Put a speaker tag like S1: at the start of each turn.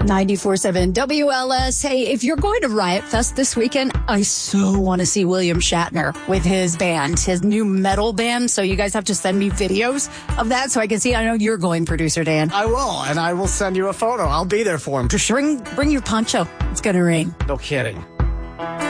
S1: 94.7 WLS. Hey, if you're going to Riot Fest this weekend, I so want to see William Shatner with his band, his new metal band. So you guys have to send me videos of that so I can see. I know you're going, producer Dan.
S2: I will, and I will send you a photo. I'll be there for him.
S1: Just bring your poncho. It's going to rain.
S2: No kidding.